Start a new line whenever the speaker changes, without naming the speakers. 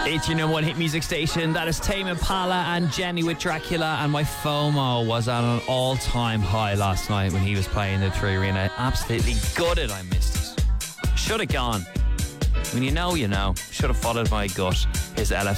It's your number one hit music station. That is Tame Impala and Jenny with Dracula. And my FOMO was at an all-time high last night when he was playing the 3 Arena. Absolutely gutted I missed it. Should have gone. When you know, you know. Should have followed my gut. His LF